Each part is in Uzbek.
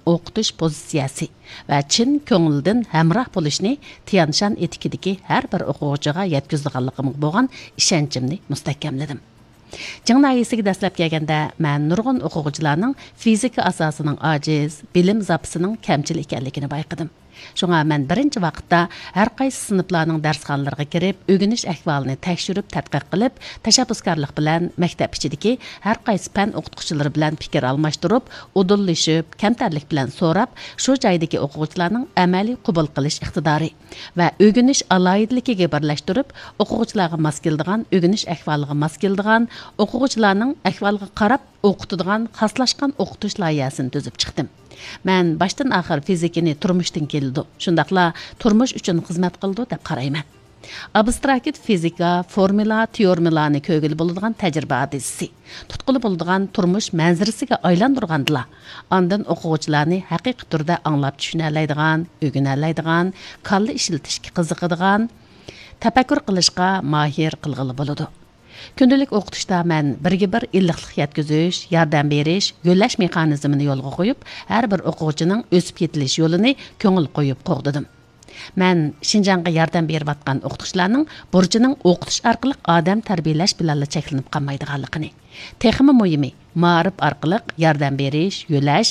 o'qitish pozitsiyasi va chin ko'ngildan hamroh bo'lishni Tianshan etikidagi har bir o'quvchiga yetkazganligim bo'lgan ishonchimni mustahkamladim. Jingnaisiga dastlab kelganda men nurg'un o'quvchilarning fizika asosining ojiz, bilim zapisining kamchil ekanligini bayqadim. Шуңа мен birinchi vaqtda har qaysi sinflarning darsxonalariga kirib, o'rganish ahvolini tekshirib, tadqiq qilib, tashabbuskorlik bilan maktab ichidagi har qaysi fan o'qituvchilari bilan fikr almashtirib, udullashib, kamtarlik bilan so'rab, shu joydagi o'quvchilarning amaliy qabul qilish iqtidori va o'rganish alohidligiga birlashtirib, o'quvchilarga mos keladigan, o'rganish ahvoliga mos keladigan, o'quvchilarning ahvoliga qarab o'qitadigan xaslashgan o'qitish loyihasini tuzib chiqdim. Men başdan axir fizikani turmushdan keldi. Shundaqla turmush uchun xizmat qildi deb qarayman. Abstrakt fizika, formula, teoremalarni ko'gil bo'ladigan tajriba hadisi, tutquli bo'ladigan turmush manzarasiga aylantirgandila. Ondan o'quvchilarni haqiqiy turda anglab tushuna oladigan, o'rgana oladigan, kalla ishlatishga qiziqadigan, tafakkur qilishga mahir qilg'ili bo'ladi. Күнділік оқытышта мен бірге-бір иллықлық yetkazиш, yordam berish, yo'llash mexanizmini yo'lga qo'yib, har bir o'quvchining o'sib ketilish yo'lini ko'ngil qo'yib qo'g'didim. Men Shinjongga yordam berib atgan o'qituvchilarning burchining o'qitish orqali odam tarbiyalash bilan cheklanib qolmaydiganligini, texmi muhimi, ma'rif orqali yordam berish, yo'llash,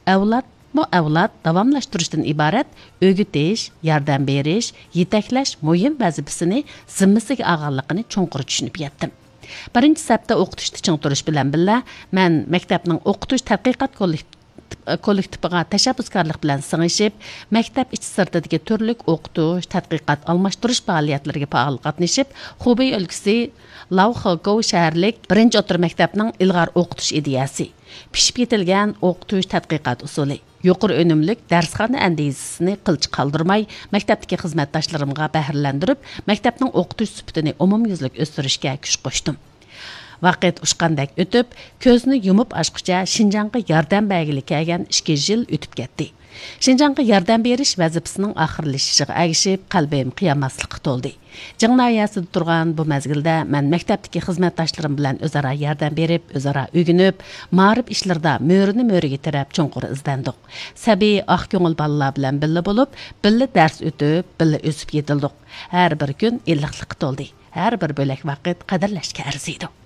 avlod davomlashtirishdan iborat o'gitish, yordam berish, yetaklash muhim vazifasini zimmasiga olganligini cho'nqur tushunib yetdim. Birinchi safda o'qitishda ching turish bilan birga men maktabning o'qitish tadqiqot kollektiviga tashabbuskorlik bilan singishib, maktab ichi sirtidagi turli o'qitish, tadqiqot almashtirish faoliyatlariga faol qatnashib, Xubey o'lkasi Lavxogov shaharlik birinchi o'rta maktabning ilg'or o'qitish ideyasi, pishib yetilgan o'qitish tadqiqot usuli, yuqori unumlik darsxona andizisini qilch qoldirmay, maktabdagi xizmatdoshlarimga bahrlandirib, maktabning o'qitish sifatini umumyuzlik o'stirishga kuch qo'shdim. Vaqt ushqandak o'tib, ko'zni yumib ochqicha Shinjongga yordam bergili kelgan 2 yil o'tib ketdi. Shinjongga yordam berish vazifasining oxirlashishiga agishib, qalbim qiyomaslikqa to'ldi. Jingnoyasida turgan bu mezgilda men maktabdagi xizmatdoshlarim bilan o'zaro yordam berib, o'zaro o'rganib, ma'rif ishlarda mo'rini tirab cho'nqur izlandik. Sabiy oq ko'ngil bolalar bilan birga bo'lib, birga dars o'tib, birga o'sib yetildik. Har bir kun illiqlikqa to'ldi. Har bir bo'lak vaqt qadrlashga arziydi.